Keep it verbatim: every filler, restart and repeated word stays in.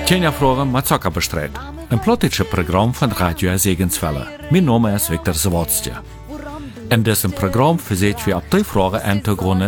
Tjena Fragen mit Zucker bestrijd. Een plottische Programm von Radio Segenswelle. Mein Name ist Viktor Zawodstja. In diesem Programm versuchen wir auf die Fragen einzugehen,